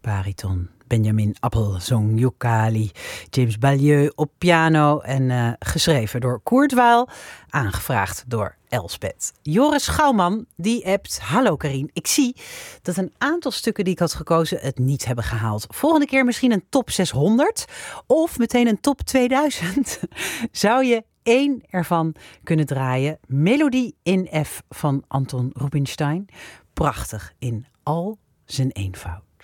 bariton. Benjamin Appel zong Yucali. James Balieu op piano en geschreven door Koert Weill. Aangevraagd door Elspeth. Joris Schouwman die appt: hallo Carien, ik zie dat een aantal stukken die ik had gekozen het niet hebben gehaald. Volgende keer misschien een top 600 of meteen een top 2000. Zou je 1 ervan kunnen draaien? Melodie in F van Anton Rubinstein. Prachtig in al zijn eenvoud.